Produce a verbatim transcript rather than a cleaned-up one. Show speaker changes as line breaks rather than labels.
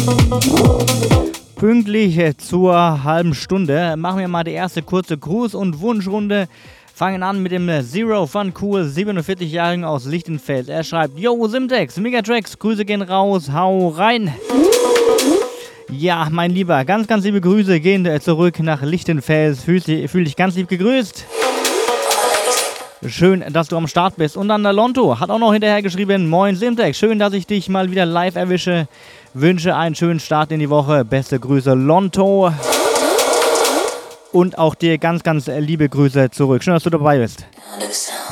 Pünktlich zur halben Stunde machen wir mal die erste kurze Gruß- und Wunschrunde. Fangen an mit dem Zero Fun Cool siebenundvierzig-Jährigen aus Lichtenfels. Er schreibt, Yo Simtex, Megatracks, Grüße gehen raus, hau rein. Ja, mein Lieber, ganz, ganz liebe Grüße gehen zurück nach Lichtenfels. Fühl dich, fühl dich ganz lieb gegrüßt. Schön, dass du am Start bist. Und dann der Lonto hat auch noch hinterher geschrieben, Moin Simtex, schön, dass ich dich mal wieder live erwische. Wünsche einen schönen Start in die Woche. Beste Grüße, Lonto. Und auch dir ganz, ganz liebe Grüße zurück. Schön, dass du dabei bist.